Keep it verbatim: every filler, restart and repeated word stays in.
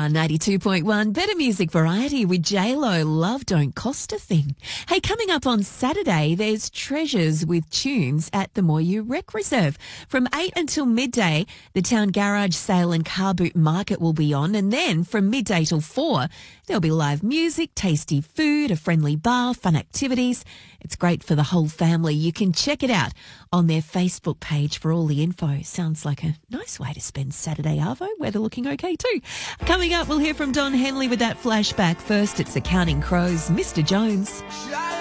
R ninety-two point one, better music variety with J-Lo. Love don't cost a thing. Hey, coming up on Saturday, there's Treasures with Tunes at the Moyu Rec Reserve. From eight until midday, the Town Garage Sale and Car Boot Market will be on. And then from midday till four, there'll be live music, tasty food, a friendly bar, fun activities. It's great for the whole family. You can check it out on their Facebook page for all the info. Sounds like a nice way to spend Saturday, Arvo. Weather looking okay too. Coming up, we'll hear from Don Henley with that flashback. First, it's the Counting Crows, Mister Jones.